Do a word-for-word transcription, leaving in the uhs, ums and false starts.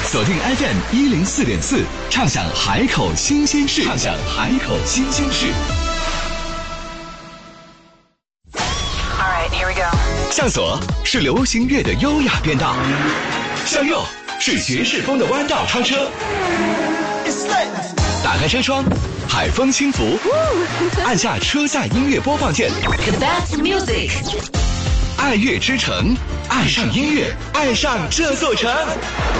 锁定 F M 一零四点四，畅享海口新鲜事，畅享海口新鲜事。 All right, here we go. 向左是流行乐的优雅变道，向右是爵士风的弯道超车。打开车窗，海风轻拂，按下车载音乐播放键。 The best music. 爱乐之城，爱上音乐，爱上这座城。